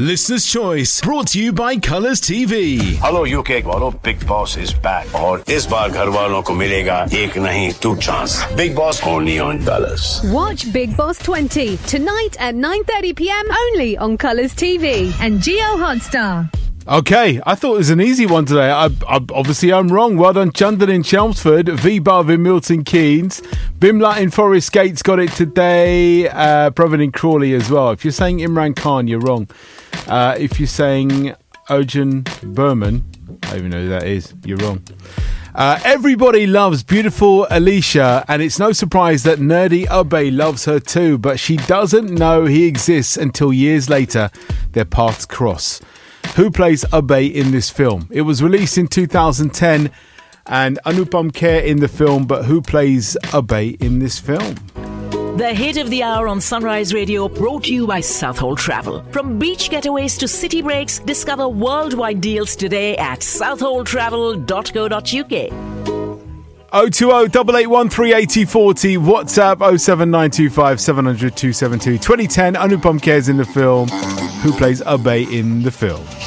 Listener's Choice, brought to you by Colours TV. Hello UK वालों, Big Boss is back और इस बार घर वालों को मिलेगा एक नहीं 2 chance. Big Boss only on Colours. Watch Big Boss 20 tonight at 9:30 p.m. only on Colours TV and Geo Hotstar. Okay, I thought it was an easy one today. Obviously, I'm wrong. Well done, Chandan in Chelmsford, V-Buv in Milton Keynes, Bimla in Forest Gates got it today, Pravin in Crawley as well. If you're saying Imran Khan, you're wrong. If you're saying Ojan Berman, I don't even know who that is, you're wrong. Everybody loves beautiful Alicia, and it's no surprise that nerdy Abe loves her too, but she doesn't know he exists until years later their paths cross. Who plays Abe in this film? It was released in 2010 and Anupam Kher in the film, but who plays Abe in this film? The hit of the hour on Sunrise Radio, brought to you by Southhold Travel. From beach getaways to city breaks, discover worldwide deals today at southholdtravel.co.uk. 020 881 38040, WhatsApp 07925 700 272. 2010, Anupam Kher's in the film. Who plays Abe in the film?